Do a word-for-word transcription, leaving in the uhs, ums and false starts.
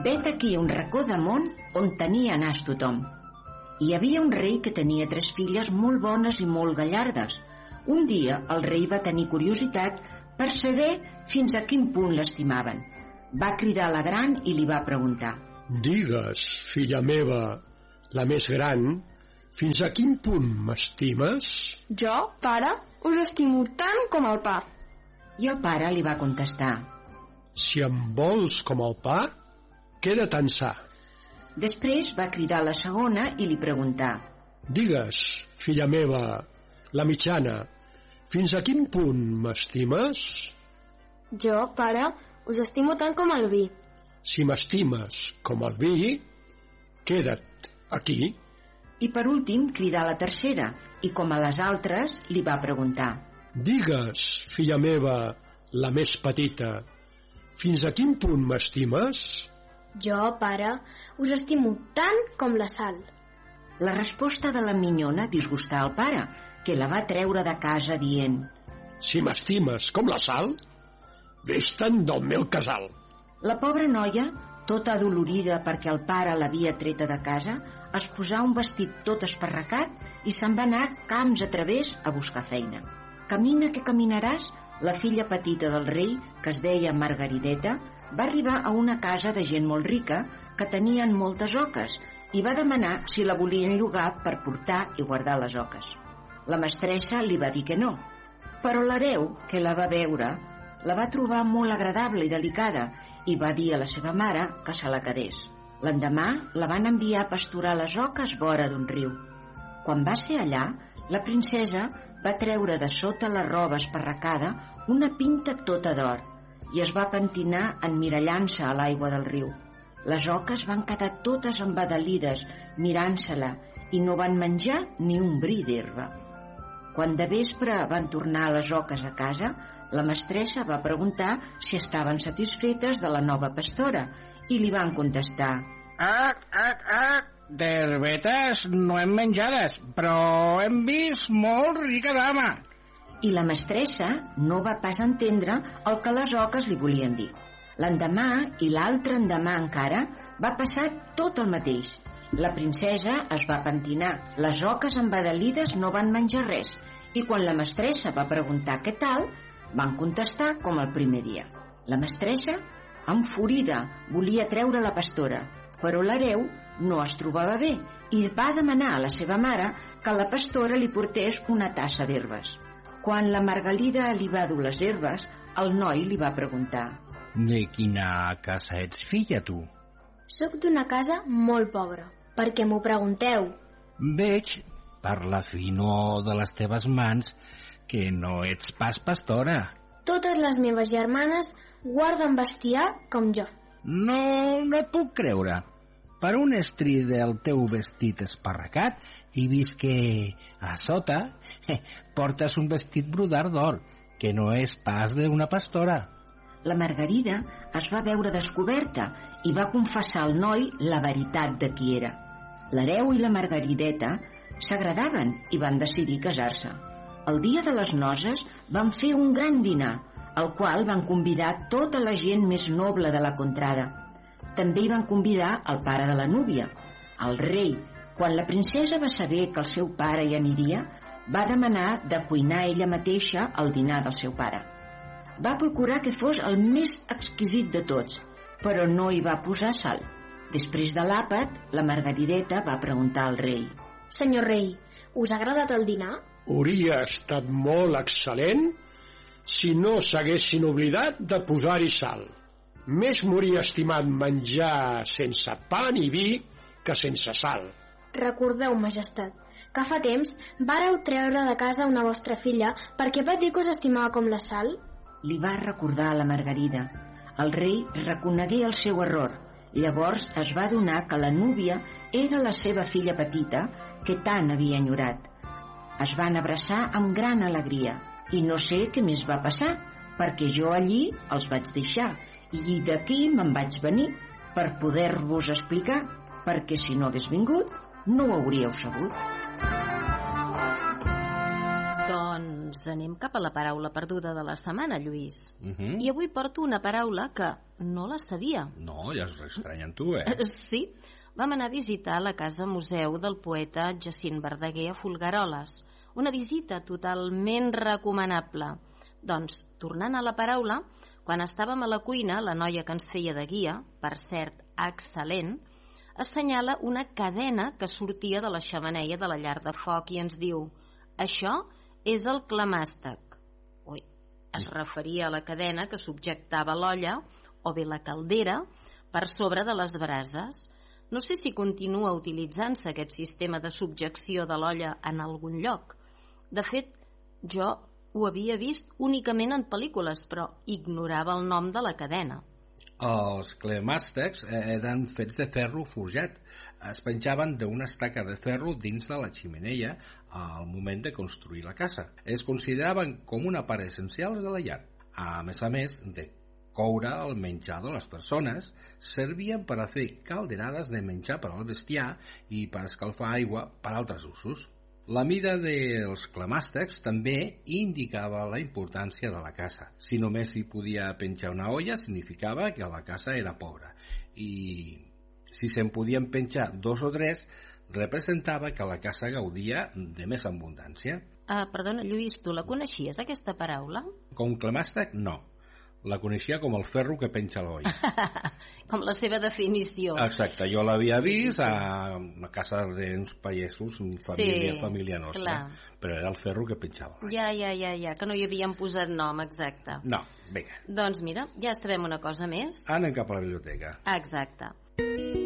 Vet aquí un racó de món on tenia nas tothom. Hi havia un rei que tenia tres filles molt bones i molt gallardes. Un dia el rei va tenir curiositat per saber fins a quin punt l'estimaven. Va cridar a la gran i li va preguntar: Digues, filla meva, la més gran, fins a quin punt m'estimes? Jo, pare, us estimo tant com el pa. I el pare li va contestar: Si em vols com el pa, queda't en sa. Després va cridar a la segona i li preguntà: Digues, filla meva, la mitjana, fins a quin punt m'estimes? Jo, pare, us estimo tant com el vi. Si m'estimes com el vi, queda't aquí. I per últim cridà la tercera i, com a les altres, li va preguntar: Digues, filla meva, la més petita, fins a quin punt m'estimes? Jo, pare, us estimo tant com la sal. La resposta de la minyona disgustà el pare, que la va treure de casa dient: Si m'estimes com la sal, vés-te'n del meu casal. La pobra noia, tota adolorida perquè el pare l'havia treta de casa, es posà un vestit tot esparracat i se'n va anar camps a través a buscar feina. Camina que caminaràs, la filla petita del rei, que es deia Margarideta, va arribar a una casa de gent molt rica que tenien moltes oques i va demanar si la volien llogar per portar i guardar les oques. La mestressa li va dir que no, però l'hereu, que la va veure, la va trobar molt agradable i delicada i va dir a la seva mare que se la quedés. L'endemà la van enviar a pasturar les oques vora d'un riu. Quan va ser allà, la princesa va treure de sota la roba esparracada una pinta tota d'or i es va pentinar emmirallant-se a l'aigua del riu. Les oques van quedar totes embadalides mirant-se-la i no van menjar ni un bri d'herba. Quan de vespre van tornar les oques a casa, la mestressa va preguntar si estaven satisfetes de la nova pastora i li van contestar: Ac, ac, ac, d'herbetes no hem menjades, però hem vist molt rica dama. I la mestressa no va pas entendre el que les oques li volien dir. L'endemà i l'altre endemà encara va passar tot el mateix. La princesa es va pentinar, les oques embadalides no van menjar res i quan la mestressa va preguntar què tal, van contestar com el primer dia. La mestressa, enfurida, volia treure la pastora, però l'hereu no es trobava bé i va demanar a la seva mare que la pastora li portés una tassa d'herbes. Quan la Margalida li va dur les herbes, el noi li va preguntar: De quina casa ets filla, tu? Soc d'una casa molt pobra. Per què m'ho pregunteu? Veig, per la finor de les teves mans, que no ets pas pastora. Totes les meves germanes guarden bestiar com jo. No, no et puc creure. Per un estri del teu vestit esparracat he vist que a sota portes un vestit brodar d'or, que no és pas d'una pastora. La Margarida es va veure descoberta i va confessar al noi la veritat de qui era. L'hereu i la Margarideta s'agradaven i van decidir casar-se. El dia de les noces van fer un gran dinar, al qual van convidar tota la gent més noble de la contrada. També hi van convidar el pare de la núvia, el rei. Quan la princesa va saber que el seu pare hi aniria, va demanar de cuinar ella mateixa el dinar del seu pare. Va procurar que fos el més exquisit de tots, però no hi va posar sal. Després de l'àpat, la Margarideta va preguntar al rei: Senyor rei, us ha agradat el dinar? Hauria estat molt excel·lent si no s'haguessin oblidat de posar-hi sal. Més m'hauria estimat menjar sense pa ni vi que sense sal. Recordeu, majestat, que fa temps vàreu treure de casa una vostra filla perquè va dir que us estimava com la sal? Li va recordar a la Margarida. El rei reconegué el seu error. Llavors es va adonar que la núvia era la seva filla petita que tant havia enyorat. Es van abraçar amb gran alegria i no sé què més va passar, perquè jo allí els vaig deixar i d'aquí me'n vaig venir per poder-vos explicar, perquè si no hagués vingut no ho hauríeu sabut. Doncs Doncs anem cap a la paraula perduda de la setmana, Lluís. Uh -huh. I avui porto una paraula que no la sabia. No, ja és estrany en tu, eh? Sí, vam anar a visitar la casa museu del poeta Jacint Verdaguer a Folgueroles. Una visita totalment recomanable. Doncs, tornant a la paraula, quan estàvem a la cuina, la noia que ens feia de guia, per cert, excel·lent, assenyala una cadena que sortia de la xemeneia de la llar de foc i ens diu: això és el clemàstec. Ui, es referia a la cadena que subjectava l'olla o bé la caldera per sobre de les brases. No sé si continua utilitzant-se aquest sistema de subjecció de l'olla en algun lloc. De fet, jo ho havia vist únicament en pel·lícules, però ignorava el nom de la cadena. Els clemàstecs eren fets de ferro forjat. Es penjaven d'una estaca de ferro dins de la xemeneia al moment de construir la casa. Es consideraven com una part essencial de la llar. A més a més de coure el menjar de les persones, servien per a fer calderades de menjar per al bestiar i per escalfar aigua per a altres usos. La mida dels clemàstecs també indicava la importància de la casa. Si només s'hi podia penjar una olla, significava que la casa era pobra. I si se'n podien penjar dos o tres, representava que la casa gaudia de més abundància. Ah, perdona, Lluís, tu la coneixies, aquesta paraula? Com clemàstec, no. La coneixia com el ferro que penja l'olla. Com la seva definició. Exacte, jo l'havia vist a la casa d'uns pagesos, família, sí, família nostra, clar. Però era el ferro que penjava l'olla. Ja, ja, ja, ja, que no hi havien posat nom, exacte. No, vinga. Doncs mira, ja sabem una cosa més. Anem cap a la biblioteca. Exacte.